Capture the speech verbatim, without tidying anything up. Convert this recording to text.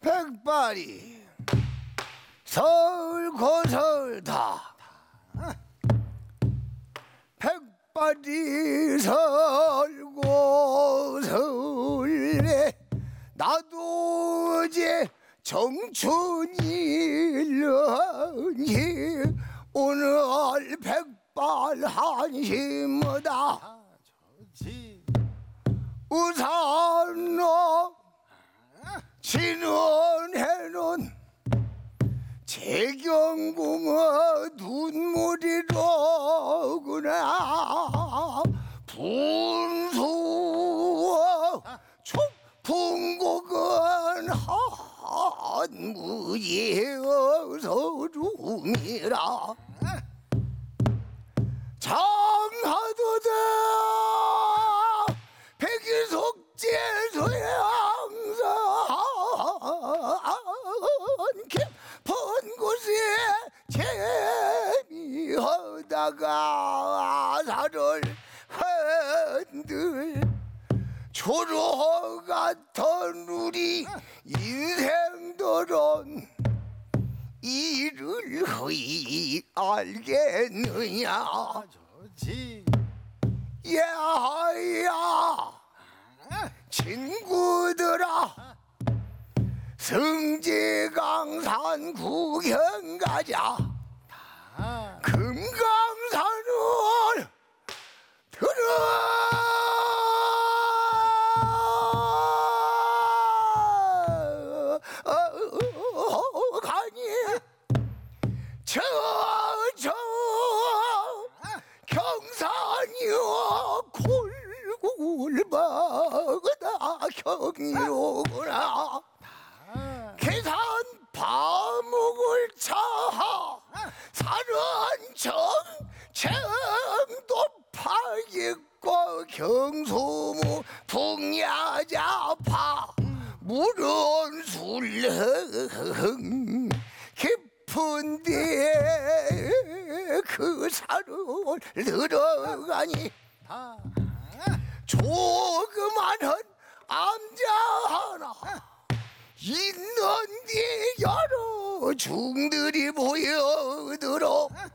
백발이 설고설다 백발이 설고설래 나도 어제 정춘일러니 오늘 백발 한심하다 우산로 진원해는 재경궁의 눈물이로구나 분수 풍곡은 한무지어서 rum이라 장하도다 백일속제소에 항상 깊은 곳에 재미하다가 살을 흔들 초로 같은 우리 인생들은 이를 허이 알겠느냐 좋지. 야야 친구들아 승지강산 구경 가자 금강산을 들어가니 저저 경산이여 골골바다 경이로구나 계산 파묵을 차 산원청 청도 파익과 경소무 풍야자파 물은 술렁 깊은데 그 산을 들어가니 조그마한 암자 하나 있는데 여러 중들이 모여들어